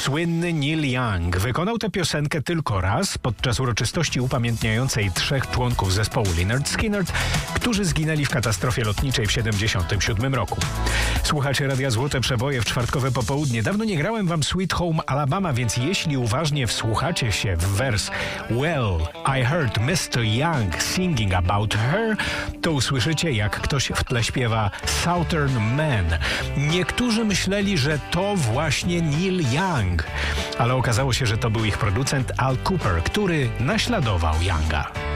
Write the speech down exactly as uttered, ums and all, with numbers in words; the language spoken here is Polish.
Słynny Neil Young wykonał tę piosenkę tylko raz podczas uroczystości upamiętniającej trzech członków zespołu Lynyrd Skynyrd, którzy zginęli w katastrofie lotniczej w siedemdziesiątym siódmym roku. Słuchacie Radia Złote Przeboje w czwartkowe popołudnie. Dawno nie grałem wam Sweet Home Alabama, więc jeśli uważnie wsłuchacie się w wers Well, I heard mister Young singing about her, to usłyszycie, jak ktoś w tle śpiewa Southern Man. Niektórzy myśleli, że to właśnie Neil Young, ale okazało się, że to był ich producent Al Cooper, który naśladował Younga.